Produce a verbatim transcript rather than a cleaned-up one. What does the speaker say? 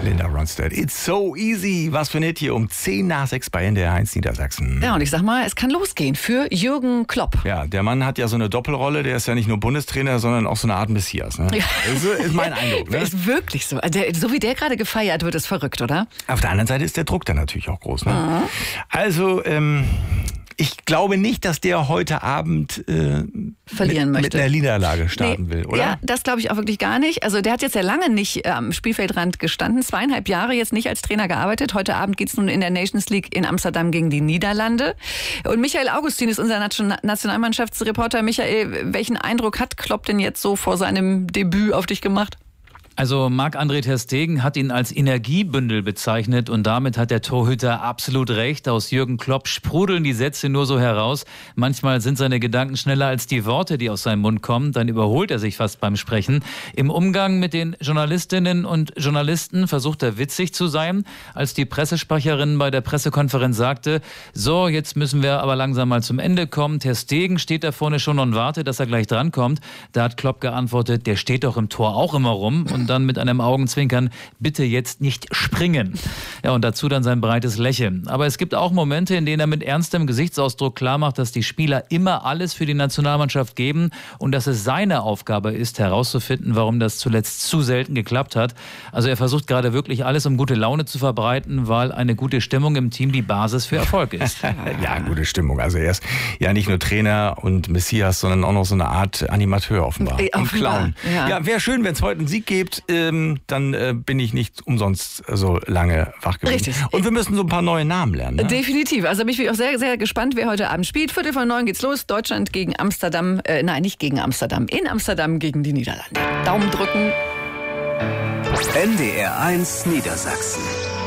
Linda Ronstadt. It's so easy. Was für ein Hit hier um zehn nach sechs bei N D R eins Niedersachsen. Ja, und ich sag mal, es kann losgehen für Jürgen Klopp. Ja, der Mann hat ja so eine Doppelrolle. Der ist ja nicht nur Bundestrainer, sondern auch so eine Art Messias. Ne? Ja. Das ist mein Eindruck. Ne? Ist wirklich so. Der, so wie der gerade gefeiert wird, ist verrückt, oder? Auf der anderen Seite ist der Druck dann natürlich auch groß. Ne? Mhm. Also, ähm... ich glaube nicht, dass der heute Abend äh, verlieren mit, möchte. mit einer Niederlage starten nee, will, oder? Ja, das glaube ich auch wirklich gar nicht. Also der hat jetzt ja lange nicht am Spielfeldrand gestanden, zweieinhalb Jahre jetzt nicht als Trainer gearbeitet. Heute Abend geht's nun in der Nations League in Amsterdam gegen die Niederlande. Und Michael Augustin ist unser Nationalmannschaftsreporter. Michael, welchen Eindruck hat Klopp denn jetzt so vor seinem Debüt auf dich gemacht? Also Marc-André ter Stegen hat ihn als Energiebündel bezeichnet und damit hat der Torhüter absolut recht. Aus Jürgen Klopp sprudeln die Sätze nur so heraus. Manchmal sind seine Gedanken schneller als die Worte, die aus seinem Mund kommen. Dann überholt er sich fast beim Sprechen. Im Umgang mit den Journalistinnen und Journalisten versucht er witzig zu sein. Als die Pressesprecherin bei der Pressekonferenz sagte, so, jetzt müssen wir aber langsam mal zum Ende kommen. Ter Stegen steht da vorne schon und wartet, dass er gleich drankommt. Da hat Klopp geantwortet, der steht doch im Tor auch immer rum. Und dann mit einem Augenzwinkern, bitte jetzt nicht springen. Ja, und dazu dann sein breites Lächeln. Aber es gibt auch Momente, in denen er mit ernstem Gesichtsausdruck klarmacht, dass die Spieler immer alles für die Nationalmannschaft geben und dass es seine Aufgabe ist, herauszufinden, warum das zuletzt zu selten geklappt hat. Also er versucht gerade wirklich alles, um gute Laune zu verbreiten, weil eine gute Stimmung im Team die Basis für Erfolg ist. Ja, gute Stimmung. Also er ist ja nicht nur Trainer und Messias, sondern auch noch so eine Art Animateur offenbar. Äh, und offenbar. Clown. Ja, ja wäre schön, wenn es heute einen Sieg gibt. Ähm, dann äh, bin ich nicht umsonst so lange wach gewesen. Richtig. Und wir müssen so ein paar neue Namen lernen. Ne? Definitiv. Also bin ich auch sehr, sehr gespannt, wer heute Abend spielt. Viertel vor neun geht's los. Deutschland gegen Amsterdam. Äh, nein, nicht gegen Amsterdam. In Amsterdam gegen die Niederlande. Daumen drücken. N D R eins Niedersachsen.